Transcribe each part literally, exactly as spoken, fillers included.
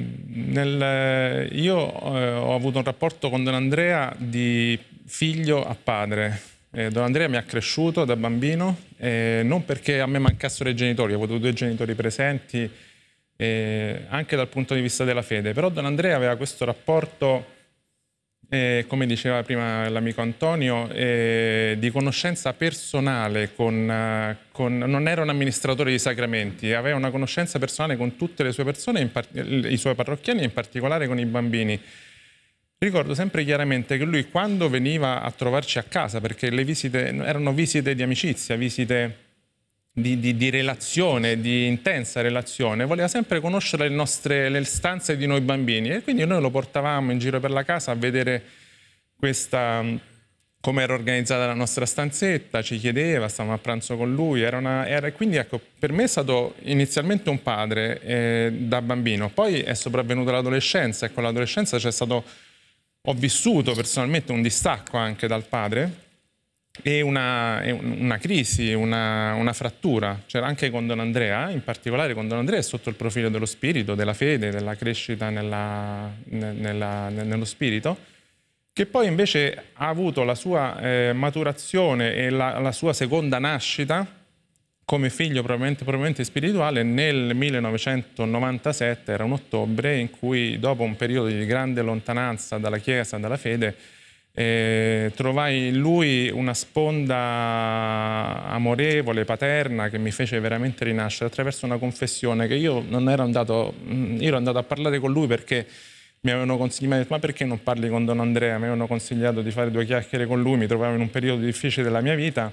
nel, io eh, ho avuto un rapporto con Don Andrea di figlio a padre. Eh, Don Andrea mi ha cresciuto da bambino, eh, non perché a me mancassero i genitori, ho avuto due genitori presenti, eh, anche dal punto di vista della fede, però Don Andrea aveva questo rapporto, eh, come diceva prima l'amico Antonio, eh, di conoscenza personale con, eh, con... non era un amministratore di sacramenti, aveva una conoscenza personale con tutte le sue persone, in par... i suoi parrocchiani e in particolare con i bambini. Ricordo sempre chiaramente che lui, quando veniva a trovarci a casa, perché le visite erano visite di amicizia, visite di, di, di relazione, di intensa relazione, voleva sempre conoscere le nostre le stanze di noi bambini, e quindi noi lo portavamo in giro per la casa a vedere questa, come era organizzata la nostra stanzetta, ci chiedeva, stavamo a pranzo con lui, era una, era, quindi ecco, per me è stato inizialmente un padre eh, da bambino, poi è sopravvenuta l'adolescenza, e con l'adolescenza c'è stato, ho vissuto personalmente un distacco anche dal padre, e una, una crisi, una, una frattura. C'era anche con Don Andrea, in particolare con Don Andrea sotto il profilo dello spirito, della fede, della crescita nella, nella, nello spirito, che poi invece ha avuto la sua eh, maturazione e la, la sua seconda nascita come figlio probabilmente, probabilmente spirituale nel millenovecentonovantasette, era un ottobre in cui, dopo un periodo di grande lontananza dalla Chiesa, dalla fede, Eh, trovai in lui una sponda amorevole, paterna, che mi fece veramente rinascere attraverso una confessione che io non ero andato, io ero andato a parlare con lui perché mi avevano consigliato, ma perché non parli con Don Andrea? Mi avevano consigliato di fare due chiacchiere con lui, mi trovavo in un periodo difficile della mia vita,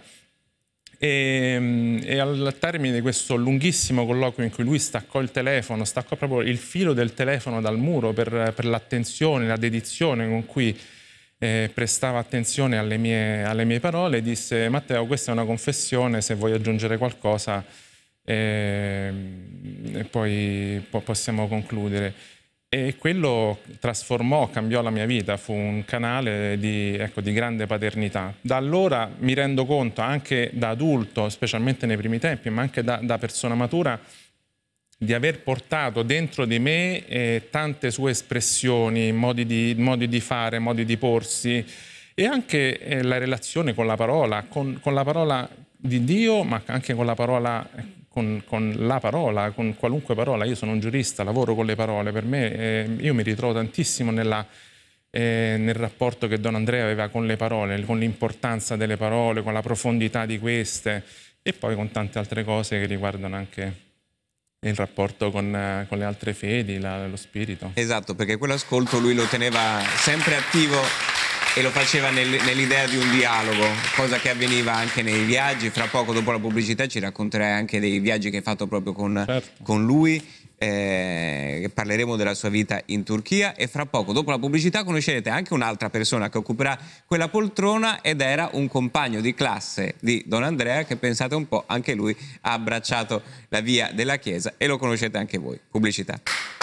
e, e al termine di questo lunghissimo colloquio in cui lui staccò il telefono, staccò proprio il filo del telefono dal muro per, per l'attenzione, la dedizione con cui Eh, prestava attenzione alle mie, alle mie parole, disse: Matteo, questa è una confessione, se vuoi aggiungere qualcosa eh, e poi po possiamo concludere. E quello trasformò, cambiò la mia vita, fu un canale di, ecco, di grande paternità. Da allora mi rendo conto, anche da adulto, specialmente nei primi tempi, ma anche da, da persona matura, di aver portato dentro di me eh, tante sue espressioni, modi di, modi di fare, modi di porsi, e anche eh, la relazione con la parola, con, con la parola di Dio, ma anche con la parola, con, con la parola, con qualunque parola. Io sono un giurista, lavoro con le parole, per me eh, io mi ritrovo tantissimo nella, eh, nel rapporto che Don Andrea aveva con le parole, con l'importanza delle parole, con la profondità di queste, e poi con tante altre cose che riguardano anche il rapporto con, con le altre fedi, la, lo spirito. Esatto, perché quell'ascolto lui lo teneva sempre attivo e lo faceva nel, nell'idea di un dialogo, cosa che avveniva anche nei viaggi. Fra poco, dopo la pubblicità, ci racconterai anche dei viaggi che hai fatto proprio con, certo. con lui. Eh, parleremo della sua vita in Turchia, e fra poco, dopo la pubblicità, conoscerete anche un'altra persona che occuperà quella poltrona, ed era un compagno di classe di Don Andrea che, pensate un po', anche lui ha abbracciato la via della Chiesa, e lo conoscete anche voi. Pubblicità.